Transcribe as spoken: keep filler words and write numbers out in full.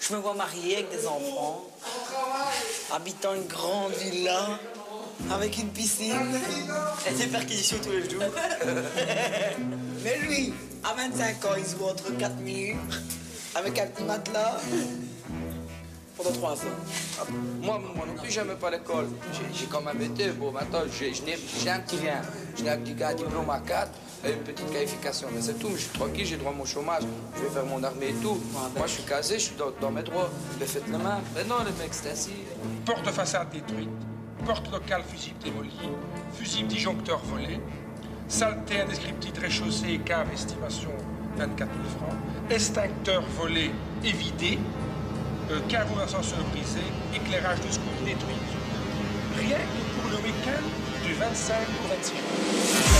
Je me vois mariée avec des enfants, habitant une grande villa, avec une piscine et des perquisitions tous les jours. Mais lui, à vingt-cinq ans, il se voit entre quatre murs, avec un petit matelas, pendant trois ans. Moi, moi non plus, j'aimais pas l'école. J'ai quand même été, bon, maintenant, j'ai un petit rien. J'ai un petit un diplôme à quatre et une petite qualification. Mais c'est tout, je suis tranquille, j'ai droit à mon chômage. Je vais faire mon armée et tout. Moi, je suis casé, je suis dans, dans mes droits. Mais faites le main. Mais non, les mecs, c'est ainsi. Porte façade détruite, porte locale fusible démolie, fusible disjoncteur volé, saleté indescriptible réchaussée, cave estimation vingt-quatre mille francs, extincteur volé et vidé, euh, caveau ascenseur brisé, éclairage de secours détruit. Rien que pour le week-end du vingt-cinq au vingt-six juin.